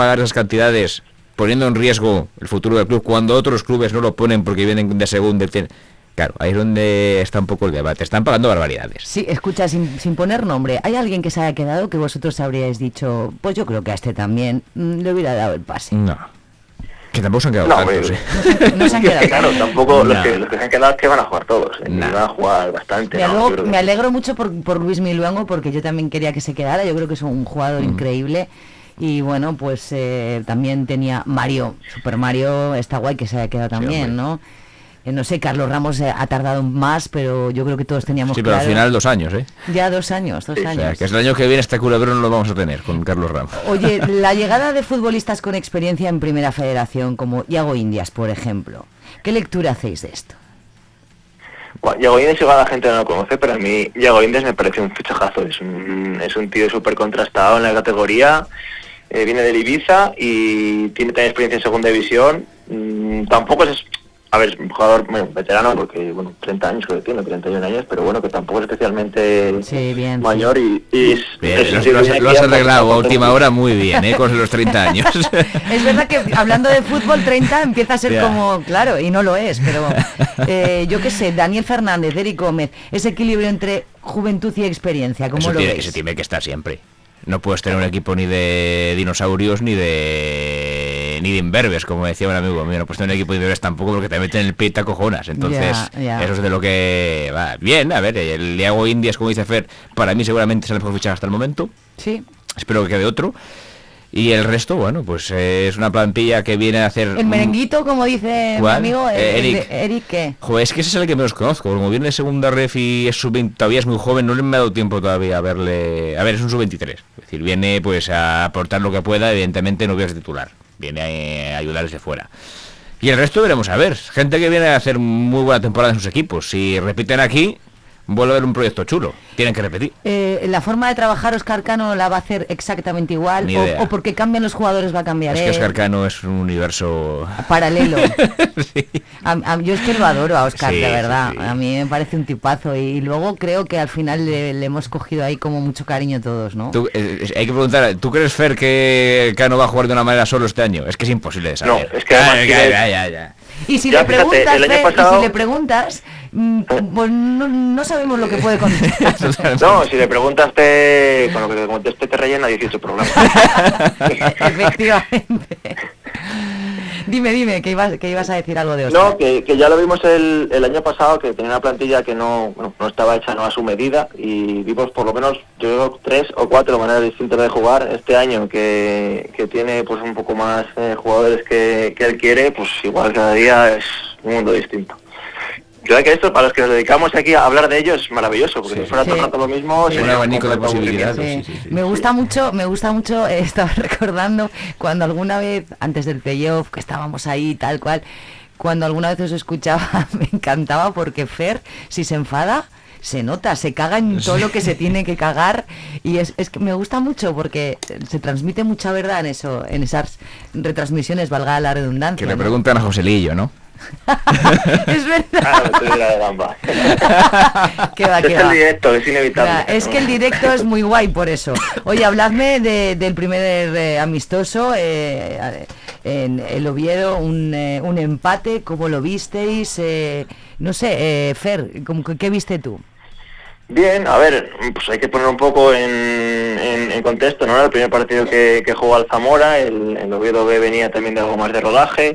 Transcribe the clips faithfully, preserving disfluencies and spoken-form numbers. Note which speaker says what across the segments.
Speaker 1: pagar esas cantidades poniendo en riesgo el futuro del club cuando otros clubes no lo ponen porque vienen de segunda? Claro, ahí es donde está un poco el debate. Están pagando barbaridades.
Speaker 2: Sí, escucha, sin, sin poner nombre, ¿hay alguien que se haya quedado que vosotros habríais dicho, pues yo creo que a este también mmm, le hubiera dado el pase?
Speaker 1: No. Que tampoco se han quedado
Speaker 3: no,
Speaker 1: tantos,
Speaker 3: me,
Speaker 1: ¿eh?
Speaker 2: No se, no se han quedado.
Speaker 3: Claro, tampoco
Speaker 1: No.
Speaker 3: los, que, los que se han quedado es que van a jugar todos. ¿eh?
Speaker 1: No.
Speaker 3: Y van a jugar bastante.
Speaker 2: Me,
Speaker 3: ¿no?
Speaker 2: alegro,
Speaker 3: Yo creo
Speaker 2: me
Speaker 3: que...
Speaker 2: alegro mucho por, por Luis Miluengo, porque yo también quería que se quedara. Yo creo que es un jugador mm. increíble. Y bueno, pues eh, también tenía Mario, Super Mario, está guay que se haya quedado también, sí, ¿no? Eh, no sé, Carlos Ramos eh, ha tardado más, pero yo creo que todos teníamos
Speaker 1: Sí, pero
Speaker 2: claro.
Speaker 1: al final dos años, ¿eh?
Speaker 2: Ya dos años, dos
Speaker 3: sí,
Speaker 2: años.
Speaker 1: O sea, que es el año que viene este culebrón no lo vamos a tener con Carlos Ramos.
Speaker 2: Oye, la llegada de futbolistas con experiencia en Primera Federación, como Iago Indias, por ejemplo, ¿qué lectura hacéis de esto?
Speaker 3: Bueno, Iago Indias igual la gente no lo conoce, pero a mí Iago Indias me parece un fichajazo. Es un, es un tío súper contrastado en la categoría. Eh, viene del Ibiza y tiene también experiencia en segunda división. Mm, tampoco es, a ver, es un jugador bueno, veterano, porque bueno, treinta años creo que tiene, treinta y un años, pero bueno, que tampoco es especialmente
Speaker 2: sí, bien,
Speaker 3: mayor
Speaker 2: sí.
Speaker 3: y, y es,
Speaker 1: bien,
Speaker 3: es,
Speaker 1: lo,
Speaker 3: es,
Speaker 1: lo, has, lo has arreglado a última
Speaker 3: muy...
Speaker 1: hora muy bien, ¿eh? Con los treinta años.
Speaker 2: Es verdad que hablando de fútbol, treinta empieza a ser yeah. como, claro, y no lo es, pero eh, yo qué sé, Daniel Fernández, Eric Gómez, ese equilibrio entre juventud y experiencia, ¿cómo
Speaker 1: Eso
Speaker 2: lo
Speaker 1: tiene,
Speaker 2: veis?
Speaker 1: Ese tiene que estar siempre. No puedes tener un equipo ni de dinosaurios ni de ni de imberbes, como decía un amigo mío. No puedes tener un equipo de imberbes tampoco porque te meten el pie y te acojonas. Entonces,
Speaker 2: yeah, yeah.
Speaker 1: eso es de lo que va bien. A ver, el Iago Indias, como dice Fer, para mí seguramente es el mejor fichaje hasta el momento.
Speaker 2: Sí.
Speaker 1: Espero que quede otro. Y el resto, bueno, pues eh, es una plantilla que viene a hacer...
Speaker 2: El merenguito, como dice
Speaker 1: ¿Cuál?
Speaker 2: mi amigo, el,
Speaker 1: eh, Eric.
Speaker 2: El de, Eric, ¿qué?
Speaker 1: Joder, es que ese es el que menos conozco. Como viene de segunda ref y es sub veinte, todavía es muy joven, no le me ha dado tiempo todavía a verle... A ver, es un sub veintitrés. Es decir, viene pues a aportar lo que pueda, evidentemente no viene a titular. Viene a ayudar desde fuera. Y el resto veremos a ver. Gente que viene a hacer muy buena temporada en sus equipos. Si repiten aquí, vuelve a haber un proyecto chulo. Tienen que repetir.
Speaker 2: Eh, ¿La forma de trabajar Óscar Cano la va a hacer exactamente igual? O, ¿O porque cambian los jugadores va a cambiar?
Speaker 1: Es
Speaker 2: eh?
Speaker 1: que Óscar Cano es un universo...
Speaker 2: paralelo.
Speaker 1: Sí.
Speaker 2: a, a, yo es que lo adoro a Óscar,
Speaker 1: sí,
Speaker 2: de verdad.
Speaker 1: Sí, sí.
Speaker 2: A mí me parece un tipazo. Y, y luego creo que al final le, le hemos cogido ahí como mucho cariño todos, ¿no?
Speaker 1: Tú, eh, hay que preguntar, ¿tú crees, Fer, que Cano va a jugar de una manera solo este año? Es que es imposible de saber.
Speaker 3: No, es que
Speaker 1: ah,
Speaker 3: además
Speaker 1: ya,
Speaker 3: que
Speaker 1: ya, ya, ya.
Speaker 2: Y si
Speaker 3: ya,
Speaker 2: le preguntas,
Speaker 3: fíjate, el año
Speaker 2: Fer,
Speaker 3: pasado...
Speaker 2: y si le preguntas, mmm, pues no, no sabemos lo que puede contestar.
Speaker 3: No, si le preguntas te, con lo que te conteste te rellena dieciocho programas.
Speaker 2: Efectivamente. Dime, dime, que ibas, que ibas a decir algo de Óscar.
Speaker 3: No, que, que ya lo vimos el, el año pasado, que tenía una plantilla que no, bueno, no estaba hecha no a su medida y vimos por lo menos, yo creo, tres o cuatro maneras distintas de jugar. Este año que, que tiene pues un poco más eh, jugadores que, que él quiere, pues igual cada día es un mundo distinto. Creo que esto, para los que nos dedicamos aquí a hablar de ello, es maravilloso, porque sí, si fuera sí. todo el rato lo mismo...
Speaker 1: Sí, un abanico de posibilidades.
Speaker 2: Sí. Sí, sí, sí, me gusta sí. mucho, me gusta mucho, eh, estaba recordando cuando alguna vez, antes del playoff, que estábamos ahí tal cual, cuando alguna vez os escuchaba, me encantaba porque Fer, si se enfada... se nota, se caga en todo lo que se tiene que cagar y es, es que me gusta mucho porque se transmite mucha verdad en eso, en esas retransmisiones, valga la redundancia.
Speaker 1: Que le
Speaker 2: ¿no?
Speaker 1: preguntan a Joselillo, ¿no?
Speaker 2: Es verdad.
Speaker 3: Ah, no la de Gamba.
Speaker 2: ¿Qué va,
Speaker 3: es
Speaker 2: qué
Speaker 3: el
Speaker 2: va?
Speaker 3: directo, es inevitable.
Speaker 2: Nah, es que el directo es muy guay por eso. Oye, habladme de, del primer eh, amistoso eh, en el Oviedo, un, eh, un empate, ¿cómo lo visteis? Eh, no sé, eh, Fer, ¿qué viste tú?
Speaker 3: Bien, a ver, pues hay que poner un poco en, en, en contexto, ¿no? El primer partido que, que jugó al Zamora, el, el Oviedo B venía también de algo más de rodaje.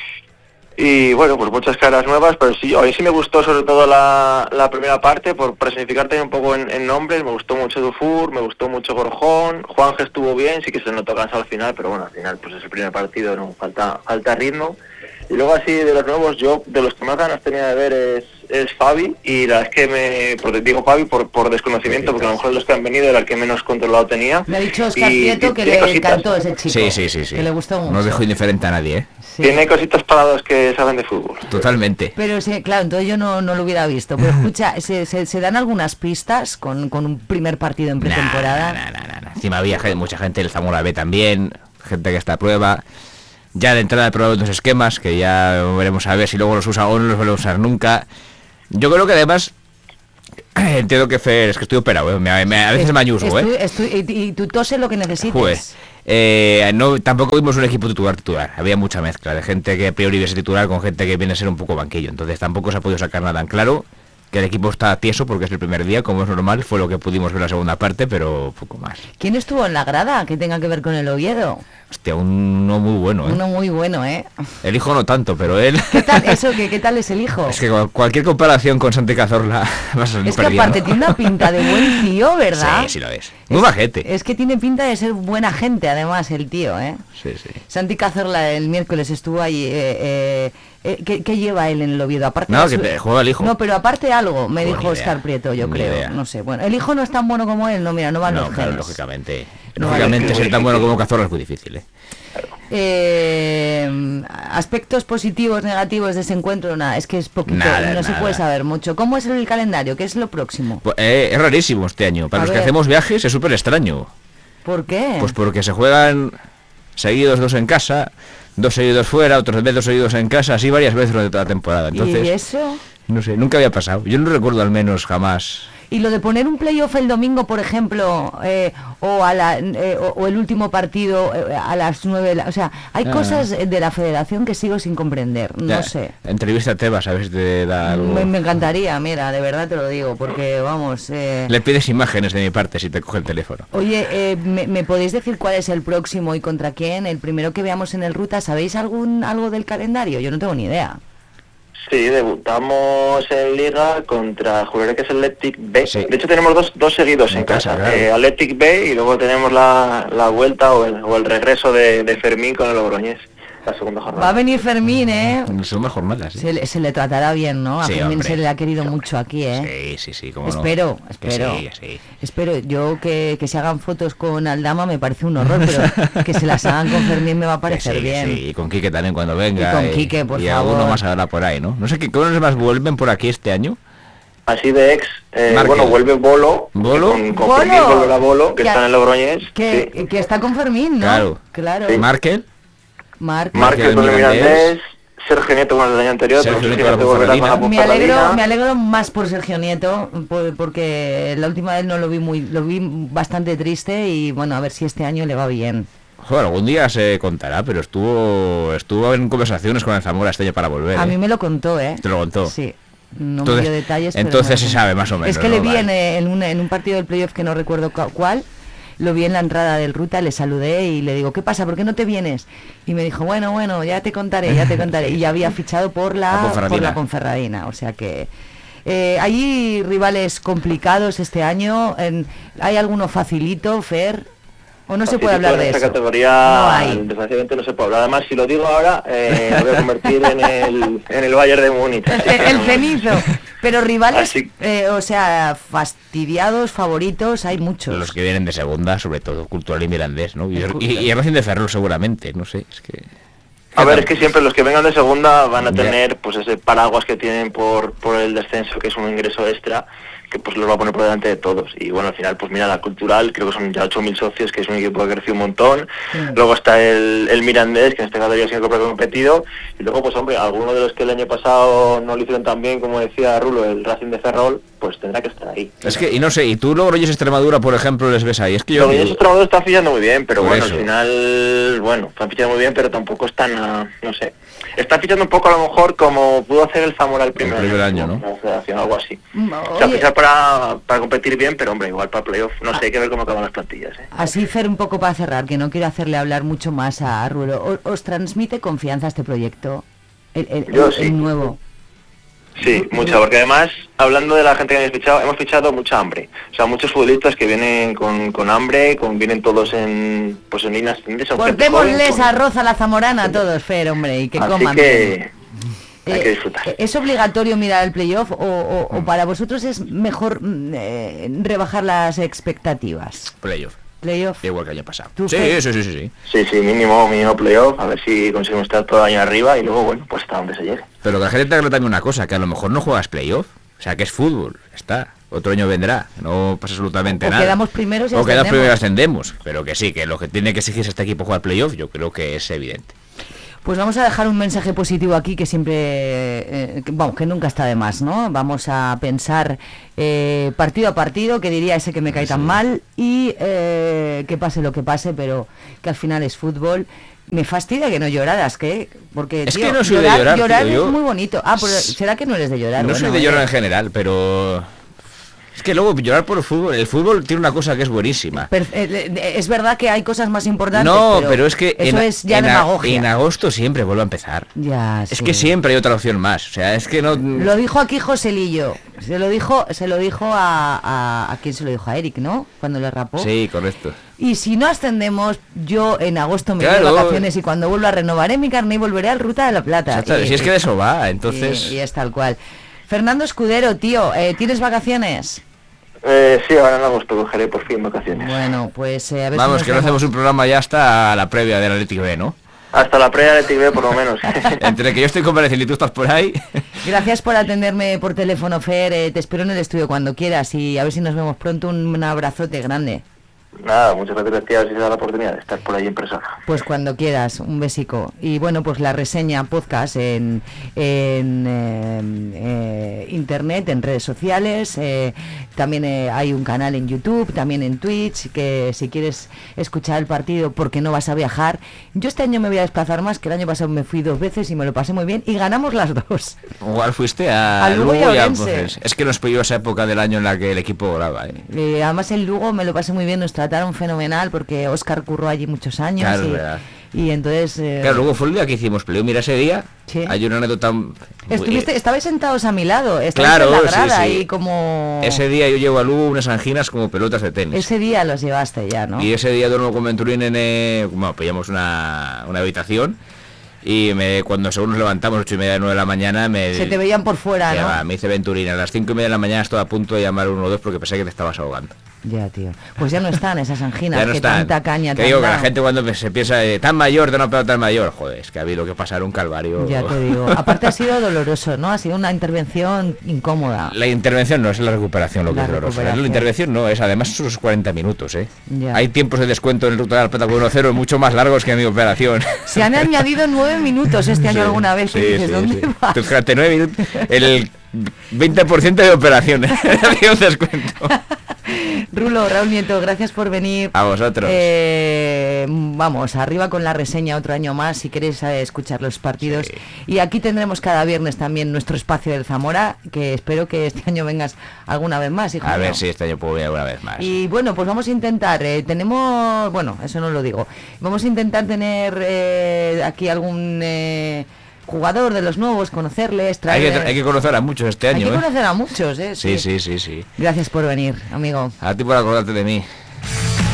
Speaker 3: Y bueno, pues muchas caras nuevas, pero sí, a mí sí me gustó sobre todo la, la primera parte, por personificar también un poco en, en nombres. Me gustó mucho Dufour, me gustó mucho Gorjón, Juanje estuvo bien, sí que se notó cansado al final, pero bueno, al final pues es el primer partido, no falta falta ritmo. Y luego así de los nuevos, yo de los que más ganas tenía de ver es, es Fabi, y la verdad es que me, por, digo Fabi por, por desconocimiento, porque a lo mejor de los que han venido era el que menos controlado tenía.
Speaker 2: Me ha dicho Óscar Prieto que le
Speaker 3: cositas.
Speaker 2: encantó ese chico,
Speaker 1: sí, sí, sí, sí.
Speaker 2: que le gustó mucho.
Speaker 1: No dejo indiferente a nadie, ¿eh?
Speaker 2: Sí.
Speaker 3: Tiene cositas para los que saben de fútbol.
Speaker 1: Totalmente.
Speaker 2: Pero sí, claro, entonces yo no, no lo hubiera visto. Pero escucha, ¿se, se, se dan algunas pistas con, con un primer partido en pretemporada?
Speaker 1: Nah, nah, nah, nah, nah. Encima había gente, mucha gente del Zamora B también, gente que está a prueba. Ya de entrada he probado dos esquemas, que ya veremos a ver si luego los usa o no los vuelve a usar nunca. Yo creo que además... Entiendo que Fer, es que estoy operado, ¿eh? me, me, a veces me ayusgo, ¿eh?
Speaker 2: Estoy, estoy, y, y tú toses lo que necesites.
Speaker 1: Joder. Eh, no, tampoco vimos un equipo titular titular, había mucha mezcla de gente que a priori viene a ser titular con gente que viene a ser un poco banquillo, entonces tampoco se ha podido sacar nada en claro. Que el equipo está tieso porque es el primer día, como es normal, fue lo que pudimos ver en la segunda parte, pero poco más.
Speaker 2: ¿Quién estuvo en la grada que tenga que ver con el Oviedo?
Speaker 1: Hostia, uno muy bueno, ¿eh?
Speaker 2: Uno muy bueno, ¿eh?
Speaker 1: El hijo no tanto, pero él...
Speaker 2: ¿Qué tal eso? ¿Qué, qué tal es el hijo?
Speaker 1: Es que cualquier comparación con Santi Cazorla va a ser
Speaker 2: Es que aparte tiene una pinta de buen tío, ¿verdad?
Speaker 1: Sí, sí lo es. Muy majete.
Speaker 2: Es que tiene pinta de ser buena gente, además, el tío, ¿eh?
Speaker 1: Sí, sí.
Speaker 2: Santi Cazorla el miércoles estuvo ahí... Eh, eh, eh, ¿qué, ¿Qué lleva él en el Oviedo? Aparte
Speaker 1: no,
Speaker 2: de
Speaker 1: que
Speaker 2: su...
Speaker 1: te juega el hijo.
Speaker 2: No, pero aparte algo, me
Speaker 1: Buena
Speaker 2: dijo
Speaker 1: idea.
Speaker 2: Óscar Prieto, yo
Speaker 1: Ni
Speaker 2: creo.
Speaker 1: idea.
Speaker 2: No sé, bueno, el hijo no es tan bueno como él, no, mira, no van
Speaker 1: No,
Speaker 2: los
Speaker 1: claro,
Speaker 2: genes.
Speaker 1: lógicamente.
Speaker 2: No,
Speaker 1: lógicamente
Speaker 3: vale,
Speaker 1: ser
Speaker 3: sí,
Speaker 1: tan
Speaker 3: sí,
Speaker 1: bueno
Speaker 3: sí.
Speaker 1: como Cazorla es muy difícil, ¿eh?
Speaker 2: Eh, aspectos positivos, negativos de ese encuentro, nada, es que es poquito,
Speaker 1: Nada,
Speaker 2: no
Speaker 1: nada.
Speaker 2: se puede saber mucho. ¿Cómo es el calendario? ¿Qué es lo próximo?
Speaker 1: Pues, eh, es rarísimo este año. Para
Speaker 2: A
Speaker 1: los
Speaker 2: ver.
Speaker 1: que hacemos viajes es súper extraño.
Speaker 2: ¿Por qué?
Speaker 1: Pues porque se juegan seguidos dos en casa, dos seguidos fuera, otros vez dos seguidos en casa, así varias veces durante toda la temporada. Entonces,
Speaker 2: ¿Y eso?
Speaker 1: no sé, nunca había pasado. Yo no recuerdo al menos jamás.
Speaker 2: Y lo de poner un playoff el domingo, por ejemplo, eh, o, a la, eh, o, o el último partido eh, a las nueve, de la- o sea, hay
Speaker 1: Ah.
Speaker 2: cosas de la federación que sigo sin comprender, no
Speaker 1: Ya,
Speaker 2: sé.
Speaker 1: Entrevista a Tebas, a ver si te da algo.
Speaker 2: Me, me encantaría, mira, de verdad te lo digo, porque vamos... Eh...
Speaker 1: Le pides imágenes de mi parte si te coge el teléfono.
Speaker 2: Oye, eh, ¿me, me podéis decir cuál es el próximo y contra quién? El primero que veamos en el Ruta, ¿sabéis algún algo del calendario? Yo no tengo ni idea.
Speaker 3: Sí, debutamos en Liga contra jugadores que es el Athletic B.
Speaker 1: Sí.
Speaker 3: De hecho tenemos dos, dos seguidos en,
Speaker 1: En
Speaker 3: casa,
Speaker 1: casa, claro.
Speaker 3: eh, Athletic B y luego tenemos la, la vuelta o el, o el regreso de, de Fermín con el Logroñés, la segunda jornada.
Speaker 2: Va a venir Fermín, ¿eh?
Speaker 1: Son más jornadas, ¿eh?
Speaker 2: Se le, se le tratará bien, ¿no? A
Speaker 1: Sí,
Speaker 2: Fermín
Speaker 1: hombre.
Speaker 2: se le ha querido mucho aquí, ¿eh?
Speaker 1: Sí, sí, sí, cómo no.
Speaker 2: Espero,
Speaker 1: Que
Speaker 2: espero.
Speaker 1: sí, que sí.
Speaker 2: Espero, yo que, que se hagan fotos con Aldama me parece un horror, pero que se las hagan con Fermín me va a
Speaker 1: Que
Speaker 2: parecer
Speaker 1: sí,
Speaker 2: bien.
Speaker 1: sí, y con Quique también cuando venga.
Speaker 2: Y con Quique, por
Speaker 1: y
Speaker 2: favor.
Speaker 1: alguno más habrá por ahí, ¿no? No sé qué cosas más vuelven por aquí este año.
Speaker 3: Así de ex, eh,
Speaker 1: Markel.
Speaker 3: bueno, vuelve Bolo,
Speaker 1: ¿Bolo?
Speaker 3: con, con
Speaker 2: ¡Bolo!
Speaker 3: Fermín volverá Bolo, que
Speaker 2: Ya-
Speaker 3: está en el Logroñés.
Speaker 2: Que,
Speaker 3: sí.
Speaker 2: que está con Fermín, ¿no?
Speaker 1: Claro.
Speaker 2: Claro.
Speaker 3: Sí.
Speaker 1: Markel.
Speaker 2: Marc.
Speaker 3: Márquez con el
Speaker 1: Mirandés.
Speaker 3: Mirandés, Sergio Nieto con el del año anterior,
Speaker 1: Sergio
Speaker 3: pero
Speaker 1: Nieto
Speaker 3: Sergio
Speaker 1: con la
Speaker 3: volverá con la
Speaker 1: Ponferradina.
Speaker 2: Me alegro,
Speaker 3: Ponferradina.
Speaker 2: me alegro más por Sergio Nieto, por- porque la última vez no lo vi muy, lo vi bastante triste y bueno, a ver si este año le va bien.
Speaker 1: Joder, algún día se contará, pero estuvo estuvo en conversaciones con el Zamora este año para volver.
Speaker 2: A
Speaker 1: ¿eh?
Speaker 2: mí me lo contó, ¿eh?
Speaker 1: Te lo contó.
Speaker 2: Sí. No
Speaker 1: Entonces-
Speaker 2: me dio detalles, pero
Speaker 1: entonces
Speaker 2: me lo
Speaker 1: se sabe más o menos,
Speaker 2: Es que
Speaker 1: ¿no?
Speaker 2: le vi
Speaker 1: Vale.
Speaker 2: en, eh, en, un, en un partido del playoff que no recuerdo cu- cuál, lo vi en la entrada del Ruta, le saludé y le digo, ¿qué pasa? ¿Por qué no te vienes? Y me dijo, bueno, bueno, ya te contaré, ya te contaré. Y ya había fichado por
Speaker 1: La
Speaker 2: la,
Speaker 1: Ponferradina.
Speaker 2: por la Ponferradina, o sea que... Eh, ¿hay rivales complicados este año? En- ¿Hay alguno facilito, Fer? ¿O no se puede
Speaker 3: Facilito
Speaker 2: hablar
Speaker 3: en
Speaker 2: de
Speaker 3: esta
Speaker 2: eso?
Speaker 3: categoría,
Speaker 2: No hay.
Speaker 3: desgraciadamente no se puede hablar. Además, si lo digo ahora, eh, lo voy a convertir en el, en el Bayern de Múnich.
Speaker 2: El, el- el cenizo. Pero rivales,
Speaker 3: Así-
Speaker 2: eh, o sea, fastidiados, favoritos, hay muchos.
Speaker 1: Los que vienen de segunda, sobre todo Cultural y Mirandés, ¿no? Y,
Speaker 2: El
Speaker 1: y, y Racing de Ferrol seguramente, no sé, es que...
Speaker 3: A ver, es que siempre los que vengan de segunda van a
Speaker 1: Ya.
Speaker 3: tener pues ese paraguas que tienen por, por el descenso, que es un ingreso extra, que pues los va a poner por delante de todos. Y bueno, al final, pues mira, la Cultural, creo que son ya ocho mil socios, que es un equipo que creció un montón.
Speaker 2: Mm.
Speaker 3: Luego está el, el Mirandés, que en este categoría siempre ha competido. Y luego, pues hombre, algunos de los que el año pasado no lo hicieron tan bien, como decía Rulo, el Racing de Ferrol, pues tendrá que estar ahí.
Speaker 1: Es que, y no sé, y tú Logroñés Extremadura, por ejemplo, les ves ahí, es que yo...
Speaker 3: Los Logroñés Extremadura están fichando muy bien, pero
Speaker 1: Por
Speaker 3: bueno,
Speaker 1: eso.
Speaker 3: al final, bueno, están fichando muy bien, pero tampoco están, a- no sé. Están fichando un poco a lo mejor como pudo hacer el Zamora el primer,
Speaker 1: primer año, ¿no?
Speaker 3: La federación, algo así.
Speaker 2: Mm,
Speaker 3: O sea,
Speaker 2: oye,
Speaker 3: fichar para, para competir bien, pero hombre, igual para playoff, no sé, hay que ver cómo acaban las plantillas, ¿eh?
Speaker 2: así, Fer, un poco para cerrar, que no quiero hacerle hablar mucho más a Rulo. ¿O- ¿Os transmite confianza este proyecto? El, el-
Speaker 3: Yo
Speaker 2: el-
Speaker 3: sí.
Speaker 2: el nuevo.
Speaker 3: Sí, mucha, porque además, hablando de la gente que hemos fichado, hemos fichado mucha hambre. O sea, muchos futbolistas que vienen con, con hambre, con, vienen todos en, pues en líneas ascendentes, son gente joven,
Speaker 2: Cortémosles
Speaker 3: con-
Speaker 2: arroz a la zamorana a todos, Fer, hombre, y que
Speaker 3: Así
Speaker 2: coman.
Speaker 3: que hay
Speaker 2: Eh,
Speaker 3: que disfrutar.
Speaker 2: ¿Es obligatorio mirar el playoff o, o- o para vosotros es mejor mm, eh, rebajar las expectativas?
Speaker 1: Playoff,
Speaker 2: Playoff.
Speaker 1: igual que el año pasado.
Speaker 2: ¿Tú,
Speaker 1: Sí,
Speaker 2: Fer?
Speaker 1: sí, sí, sí, sí.
Speaker 3: Sí, sí, mínimo, mínimo playoff, a ver si conseguimos estar todo el año arriba y luego, bueno, pues hasta donde se llegue.
Speaker 1: Pero que la gente te aclare también una cosa, que a lo mejor no juegas playoff, o sea, que es fútbol, está. Otro año vendrá, no pasa absolutamente
Speaker 2: O
Speaker 1: nada.
Speaker 2: quedamos primeros y
Speaker 1: O quedamos
Speaker 2: ascendemos.
Speaker 1: primeros y ascendemos, pero que sí, que lo que tiene que exigirse este equipo jugar playoff, yo creo que es evidente.
Speaker 2: Pues vamos a dejar un mensaje positivo aquí que siempre, eh, que, vamos, que nunca está de más, ¿no? Vamos a pensar eh, partido a partido, que diría ese que me cae tan
Speaker 1: Sí.
Speaker 2: mal, y eh, que pase lo que pase, pero que al final es fútbol. Me fastidia que no lloraras, ¿qué? Porque,
Speaker 1: Es
Speaker 2: tío,
Speaker 1: que no soy de
Speaker 2: llorar,
Speaker 1: llorar,
Speaker 2: llorar
Speaker 1: tío,
Speaker 2: es
Speaker 1: yo-
Speaker 2: muy bonito. Ah, pero ¿será que no eres de llorar?
Speaker 1: No
Speaker 2: Bueno,
Speaker 1: soy de llorar
Speaker 2: eh,
Speaker 1: en general, pero... Es que luego llorar por el fútbol, el fútbol tiene una cosa que es buenísima.
Speaker 2: per- eh, es verdad que hay cosas más importantes,
Speaker 1: No, pero, es que
Speaker 2: eso
Speaker 1: en,
Speaker 2: es ya
Speaker 1: en a-
Speaker 2: demagogia.
Speaker 1: en agosto siempre vuelve a empezar.
Speaker 2: Ya,
Speaker 1: Es
Speaker 2: sí.
Speaker 1: que siempre hay otra opción más. O sea, es que no...
Speaker 2: Lo dijo aquí Joselillo. Se lo dijo, se lo dijo a, a, a quién se lo dijo, a Eric, ¿no? Cuando le rapó.
Speaker 1: Sí, correcto.
Speaker 2: Y si no ascendemos, yo en agosto me voy
Speaker 1: Claro.
Speaker 2: de vacaciones y cuando vuelva renovaré mi carnet y volveré al Ruta de la Plata.
Speaker 1: Exacto,
Speaker 2: Y-
Speaker 1: si es que de eso va, entonces...
Speaker 2: Y, y es tal cual. Fernando Escudero, tío, eh, ¿tienes vacaciones?
Speaker 3: Eh, sí, ahora en agosto cogeré por fin vacaciones.
Speaker 2: Bueno, pues eh, a ver
Speaker 1: Vamos,
Speaker 2: si nos
Speaker 1: que no
Speaker 2: vemos.
Speaker 1: hacemos un programa ya hasta la previa del Atlético B, ¿no?
Speaker 3: Hasta la pre-Athletic B por lo menos.
Speaker 1: Entre que yo estoy convaleciente y tú estás por ahí...
Speaker 2: Gracias por atenderme por teléfono, Fer. eh, te espero en el estudio cuando quieras y a ver si nos vemos pronto. Un, un abrazote grande.
Speaker 3: Nada, muchas gracias, tía, si se da la oportunidad de estar por ahí en persona.
Speaker 2: Pues cuando quieras, un besico. Y bueno, pues la reseña podcast en, en eh, eh, internet, en redes sociales. eh, también eh, hay un canal en YouTube, también en Twitch, que si quieres escuchar el partido porque no vas a viajar. Yo este año me voy a desplazar más, que el año pasado me fui dos veces y me lo pasé muy bien y ganamos las dos.
Speaker 1: Igual fuiste a,
Speaker 2: A Lugo y a
Speaker 1: Lugo y a
Speaker 2: Orense.
Speaker 1: Móstoles. Es que nos pilló esa época del año en la que el equipo volaba, ¿eh?
Speaker 2: Eh, además en Lugo me lo pasé muy bien, nos trataron fenomenal porque Óscar curró allí muchos años.
Speaker 1: Claro, es
Speaker 2: y,
Speaker 1: verdad.
Speaker 2: y entonces... eh,
Speaker 1: Claro, luego fue el día que hicimos peleo. Mira, ese día
Speaker 2: Sí.
Speaker 1: hay una anécdota... muy-
Speaker 2: Estuviste, estabais sentados a mi lado, estabais
Speaker 1: Claro,
Speaker 2: en la
Speaker 1: sí,
Speaker 2: grada
Speaker 1: sí.
Speaker 2: ahí como...
Speaker 1: Ese día yo llevo a Lugo unas anginas como pelotas de tenis.
Speaker 2: Ese día los llevaste ya, ¿no?
Speaker 1: Y ese día duermo con Venturín en... eh, bueno, pillamos una, una habitación y me, cuando según nos levantamos, ocho y media, nueve de la mañana, me...
Speaker 2: Se te veían por fuera,
Speaker 1: ya
Speaker 2: ¿no?
Speaker 1: va, me dice Venturín, a las cinco y media de la mañana estoy a punto de llamar uno o dos porque pensé que te estabas ahogando.
Speaker 2: Ya, tío. Pues ya no están esas anginas,
Speaker 1: Ya no
Speaker 2: que
Speaker 1: están.
Speaker 2: tanta caña
Speaker 1: Que
Speaker 2: te
Speaker 1: digo
Speaker 2: han
Speaker 1: que la
Speaker 2: dado.
Speaker 1: gente cuando se piensa eh, tan mayor de una pelota tan mayor, joder, es que ha habido que pasar un calvario.
Speaker 2: Ya te digo. Aparte ha sido doloroso, ¿no? Ha sido una intervención incómoda.
Speaker 1: La intervención no es la recuperación lo que
Speaker 2: La
Speaker 1: es doloroso.
Speaker 2: recuperación.
Speaker 1: La intervención no es, además sus cuarenta minutos, ¿eh?
Speaker 2: Ya.
Speaker 1: Hay tiempos de descuento en el Ruta de la Plata con uno cero mucho más largos que mi operación.
Speaker 2: Se han añadido nueve minutos este año
Speaker 1: Sí,
Speaker 2: alguna vez.
Speaker 1: sí,
Speaker 2: y dices,
Speaker 1: sí,
Speaker 2: ¿dónde
Speaker 1: sí.
Speaker 2: vas?
Speaker 1: Tú fíjate, nueve minutos, el veinte por ciento de operación. Había un descuento.
Speaker 2: Rulo, Raúl Nieto, gracias por venir.
Speaker 1: A vosotros.
Speaker 2: Eh, vamos, arriba con la reseña otro año más si queréis eh, escuchar los partidos.
Speaker 1: Sí.
Speaker 2: Y aquí tendremos cada viernes también nuestro espacio del Zamora, que espero que este año vengas alguna vez más, hijo
Speaker 1: A ver
Speaker 2: mío.
Speaker 1: si este año puedo venir alguna vez más.
Speaker 2: Y bueno, pues vamos a intentar, eh, tenemos, bueno, eso no lo digo, vamos a intentar tener eh, aquí algún eh, jugador de los nuevos, conocerles,
Speaker 1: Hay
Speaker 2: traer...
Speaker 1: que, hay que conocer a muchos este
Speaker 2: hay
Speaker 1: año,
Speaker 2: que
Speaker 1: ¿eh?
Speaker 2: conocer a muchos, ¿eh?
Speaker 1: Sí, sí, sí, sí.
Speaker 2: Gracias por venir, amigo.
Speaker 1: A ti por acordarte de mí.